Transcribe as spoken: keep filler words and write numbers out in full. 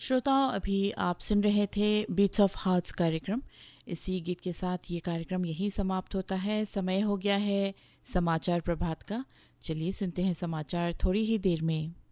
श्रोताओं, अभी आप सुन रहे थे बीट्स ऑफ हार्ट्स कार्यक्रम। इसी गीत के साथ ये कार्यक्रम यही समाप्त होता है। समय हो गया है समाचार प्रभात का। चलिए सुनते हैं समाचार थोड़ी ही देर में।